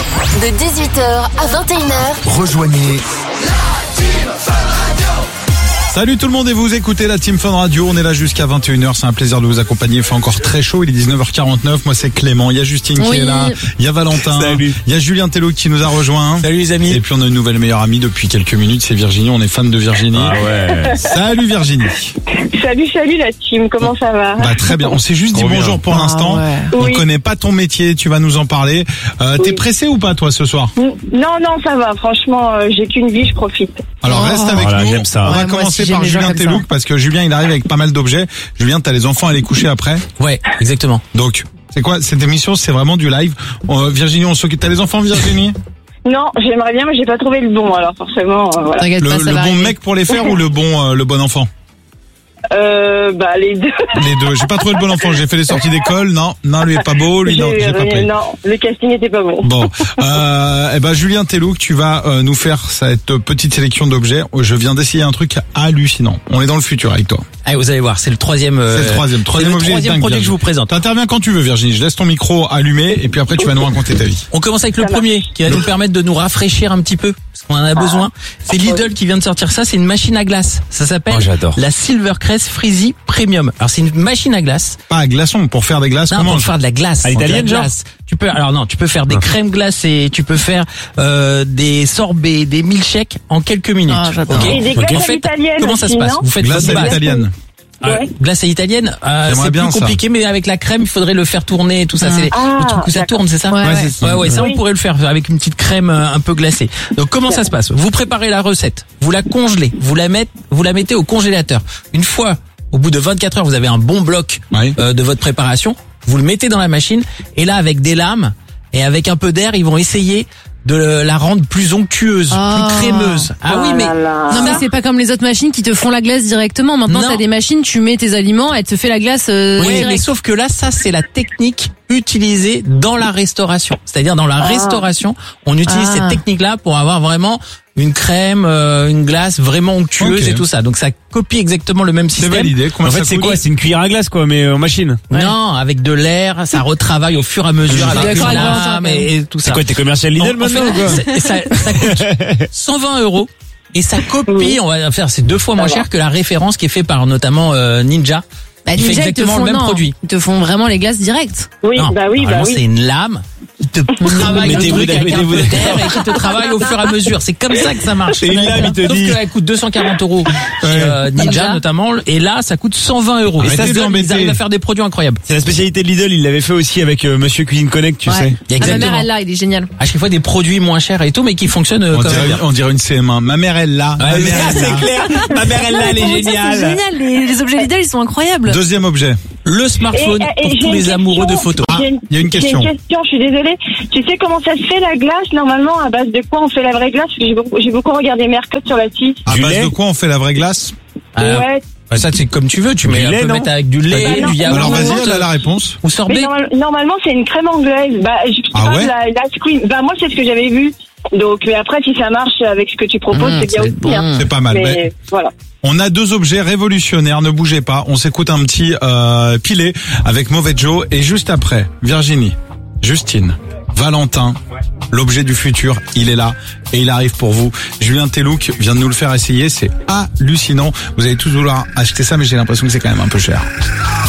De 18h à 21h. Rejoignez Salut tout le monde et vous écoutez la Team Fun Radio, on est là jusqu'à 21h, c'est un plaisir de vous accompagner, il fait encore très chaud, il est 19h49, moi c'est Clément, il y a Justine qui est là, il y a Valentin, Salut. Il y a Julien Tello qui nous a rejoint. Salut les amis. Et puis on a une nouvelle meilleure amie depuis quelques minutes, c'est Virginie, on est fan de Virginie. Ah ouais. Salut Virginie. Salut la team, comment ça va? Bah très bien, on s'est juste dit Trop bien. bonjour pour l'instant, on Oui. connaît pas ton métier, tu vas nous en parler. T'es pressé ou pas toi ce soir? Non, ça va, franchement, j'ai qu'une vie, je profite. Alors reste avec Voilà, nous, j'aime ça. on va Ouais, moi commencer aussi, par j'aime les gens Julien comme Tello parce que Julien il arrive avec pas mal d'objets. Julien, t'as les enfants à aller coucher après. Ouais, exactement. Donc, c'est quoi cette émission? C'est vraiment du live. Virginie, on s'occupe. T'as les enfants, Virginie? Non, j'aimerais bien, mais j'ai pas trouvé le bon, alors forcément, voilà. T'inquiète Le pas, ça bon va arriver. mec pour les faire ou le bon enfant? Les deux. Les deux. J'ai pas trouvé le bon enfant. J'ai fait les sorties d'école. Non, lui est pas beau. Lui, non, j'ai pas pris. Non, le casting était pas bon. Bon, Julien Tello, tu vas nous faire cette petite sélection d'objets. Je viens d'essayer un truc hallucinant. On est dans le futur avec toi. Allez, vous allez voir, c'est le troisième. C'est le troisième c'est le objet. troisième dingue, produit que je vous Virginie. présente. T'interviens quand tu veux, Virginie. Je laisse ton micro allumé et puis après tu vas nous raconter ta vie. On commence avec le premier qui va nous permettre de nous rafraîchir un petit peu parce qu'on en a besoin. C'est Lidl qui vient de sortir ça, c'est une machine à glace. Ça s'appelle j'adore. la Silvercrest Freezy Premium. Alors c'est une machine à glace. Pas à glaçon pour faire des glaces. Non, Comment pour faire de la glace. À l'italienne, De la genre glace. Tu peux faire des crèmes glacées, tu peux faire des sorbets, des milkshakes en quelques minutes. Ah, j'adore. Ok. Et des En glaces fait, italiennes comment ça se aussi, passe? non Vous faites glace votre base. italienne? Ouais. Glace à italienne, J'aimerais c'est bien plus ça. compliqué, mais avec la crème, il faudrait le faire tourner et tout ça. C'est le truc où ça d'accord. tourne, c'est ça? Ouais, ouais. c'est ça. Ouais, ça Oui. on pourrait le faire avec une petite crème un peu glacée. Donc comment ça se passe? Vous préparez la recette, vous la congelez, vous la mettez au congélateur. Une fois, au bout de 24 heures, vous avez un bon bloc Oui. de votre préparation. Vous le mettez dans la machine et là, avec des lames et avec un peu d'air, ils vont essayer de la rendre plus onctueuse, Ah. plus crémeuse. Ah oui, mais Non mais c'est pas comme les autres machines qui te font la glace directement. Maintenant Non. t'as des machines, tu mets tes aliments, elle te fait la glace oui, direct. mais sauf que là, ça c'est la technique utilisée dans la restauration. C'est-à-dire dans la restauration, on utilise Ah. cette technique-là pour avoir vraiment une crème, une glace vraiment onctueuse Ok. et tout ça. Donc ça copie exactement le même C'est système. validé. Combien En fait, ça c'est coûte? quoi? C'est une cuillère à glace, quoi, mais en machine. Non, avec de l'air, ça retravaille au fur et à mesure Je suis avec d'accord une avec Valentin, lame quand même. et tout ça. C'est quoi, t'es commercial Lidl En fait, maintenant ou quoi? ça coûte 120 € et ça copie, on va faire, c'est 2 fois moins cher que la référence qui est faite par notamment Ninja. Bah, qui fait Ninja, ils te exactement font le même non, produit. Ils te font vraiment les glaces directes. Oui, Non, normalement, c'est une lame qui te travaille le Mettez-vous truc avec un mettez-vous peu d'air et qui te travaille au fur et à mesure. C'est comme ça que ça marche. Et une lame, il te Sauf dit. qu'elle coûte 240 € chez Ninja notamment, et là ça coûte 120 €. Et Arrêtez ça, de ils l'embêter. arrivent à faire des produits incroyables. C'est la spécialité de Lidl, il l'avait fait aussi avec Monsieur Cuisine Connect, tu sais. Ah, ma mère Exactement. elle l'a, il est génial. À chaque fois des produits moins chers et tout, mais qui fonctionnent On dirait une CM1. Ma mère, elle l'a. Ma mère, elle l'a. clair. Ma mère, elle là, elle est C'est géniale. génial, les objets Lidl ils sont incroyables. Deuxième objet. Le smartphone pour tous les amoureux de photos. Il y a une question. J'ai une question, je suis désolée. Tu sais comment ça se fait la glace, normalement, à base de quoi on fait la vraie glace? Parce que j'ai beaucoup regardé Mercotte sur la site. À Du base lait de quoi on fait la vraie glace? Ouais. Bah, ça c'est comme tu veux, tu Du mets un lait, peu non mettre avec du lait, Bah, non. du yaourt. Alors vas-y, elle a la réponse. Ou Mais sorbet. normalement, c'est une crème anglaise. Bah, je Ah parle ouais de la cream. Bah, moi, c'est ce que j'avais vu. Donc, mais après, si ça marche avec ce que tu proposes, c'est bien ça va aussi. être bon. Hein. C'est pas mal. Mais Mais voilà. on a 2 objets révolutionnaires. Ne bougez pas. On s'écoute un petit pilé avec Mauvais Joe. Et juste après, Virginie, Justine, Valentin, l'objet du futur, il est là et il arrive pour vous. Julien Tellouk vient de nous le faire essayer. C'est hallucinant. Vous allez tous vouloir acheter ça, mais j'ai l'impression que c'est quand même un peu cher.